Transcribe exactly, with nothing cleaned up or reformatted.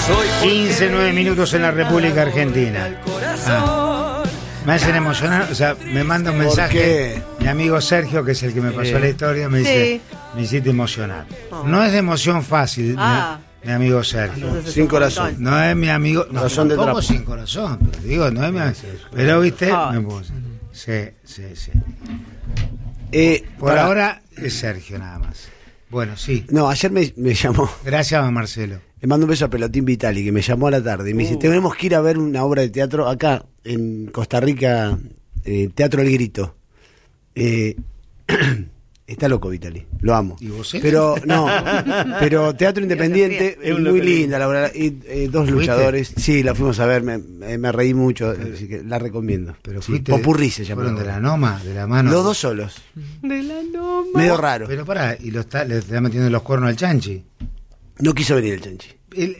quince, nueve minutos en la República Argentina. Ah, me hacen emocionar, o sea, me manda un mensaje mi amigo Sergio, que es el que me pasó sí. la historia, me dice, sí. me hiciste emocionar. Oh. No es de emoción fácil, ah. mi, mi amigo Sergio. No, sin corazón. No es mi amigo, no, corazón de tampoco sin corazón, pero digo, no es mi amigo. Pero viste, oh. me puse. Sí, sí, sí. Eh, Por para... ahora es Sergio nada más. Bueno, sí. No, ayer me, me llamó. Gracias a Marcelo. Le mando un beso a Pelotín Vitali, que me llamó a la tarde y me uh. dice, tenemos que ir a ver una obra de teatro acá en Costa Rica, eh, Teatro El Grito. Eh, está loco Vitali, lo amo. ¿Y vos eh? Pero no, pero teatro independiente, es muy linda la obra. Y, eh, dos ¿Fuiste? luchadores, sí, la fuimos a ver, me, me, me reí mucho, pero, así que la recomiendo. Pero sí, Popurrí se llama. ¿Fueron de la Noma, de la mano? Los dos solos. De la Noma. Medio raro. Pero pará, y lo está, le está metiendo los cuernos al Chanchi. No quiso venir el Chanchi. El,